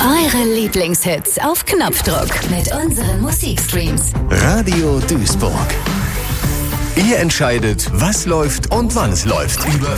Eure Lieblingshits auf Knopfdruck mit unseren Musikstreams. Radio Duisburg. Ihr entscheidet, was läuft und wann es läuft. Über